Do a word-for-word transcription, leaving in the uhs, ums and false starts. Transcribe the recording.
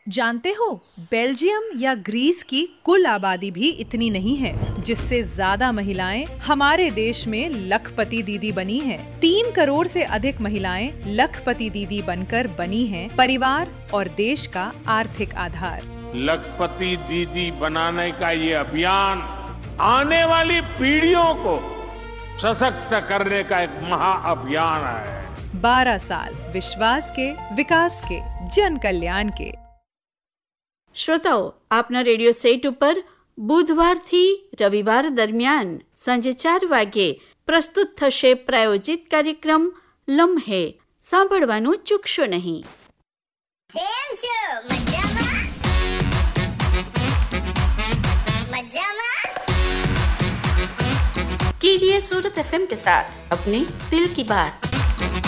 जानते हो, बेल्जियम या ग्रीस की कुल आबादी भी इतनी नहीं है, जिससे ज्यादा महिलाएं हमारे देश में लखपति दीदी बनी हैं। तीन करोड़ से अधिक महिलाएं लखपति दीदी बनकर बनी हैं परिवार और देश का आर्थिक आधार। लखपति दीदी बनाने का ये अभियान आने वाली पीढ़ियों को सशक्त करने का एक महाअभियान है। बारह साल विश्वास के, विकास के, जन कल्याण के। શ્રોતાઓ, આપના રેડિયો સેટ ઉપર બુધવારથી રવિવાર દરમિયાન સાંજે ચાર વાગ્યે પ્રસ્તુત થશે પ્રાયોજિત કાર્યક્રમ લમ્હે. સાંભળવાનું ચૂકશો નહીં. कीजिए सूरत एफएम के साथ अपने दिल की बात.